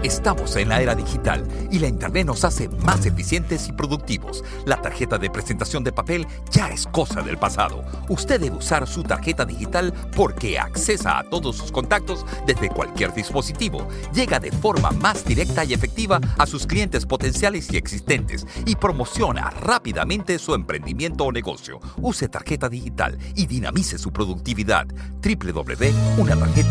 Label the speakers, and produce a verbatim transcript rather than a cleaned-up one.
Speaker 1: Estamos en la era digital y la Internet nos hace más eficientes y productivos. La tarjeta de presentación de papel ya es cosa del pasado. Usted debe usar su tarjeta digital porque accesa a todos sus contactos desde cualquier dispositivo. Llega de forma más directa y efectiva a sus clientes potenciales y existentes y promociona rápidamente su emprendimiento o negocio. Use tarjeta digital y dinamice su productividad. doble u doble u doble u punto una tarjeta